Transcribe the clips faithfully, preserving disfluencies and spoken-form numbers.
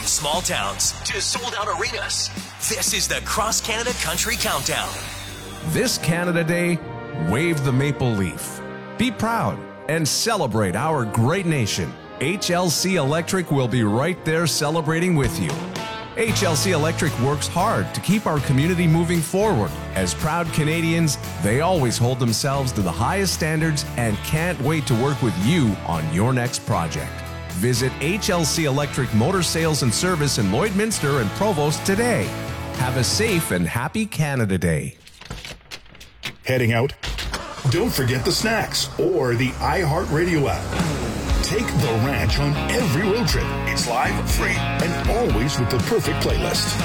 From small towns to sold-out arenas, this is the Cross Canada Country Countdown. This Canada Day, wave the maple leaf. Be proud and celebrate our great nation. H L C Electric will be right there celebrating with you. H L C Electric works hard to keep our community moving forward. As proud Canadians, they always hold themselves to the highest standards and can't wait to work with you on your next project. Visit H L C Electric Motor Sales and Service in Lloydminster and Provost today. Have a safe and happy Canada Day. Heading out? Don't forget the snacks or the iHeartRadio app. Take the ranch on every road trip. It's live, free, and always with the perfect playlist.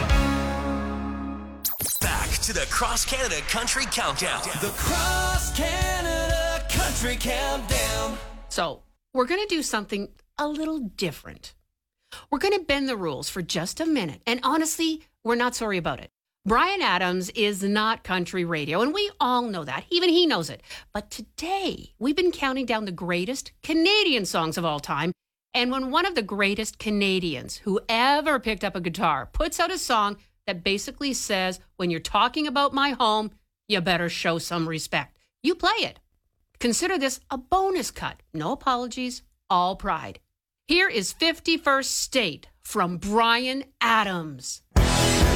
Back to the Cross Canada Country Countdown. The Cross Canada Country Countdown. So, we're going to do something a little different. We're going to bend the rules for just a minute. And honestly, we're not sorry about it. Bryan Adams is not country radio, and we all know that. Even he knows it. But today, we've been counting down the greatest Canadian songs of all time. And when one of the greatest Canadians who ever picked up a guitar puts out a song that basically says, when you're talking about my home, you better show some respect, you play it. Consider this a bonus cut. No apologies, all pride. Here is fifty-first State from Bryan Adams.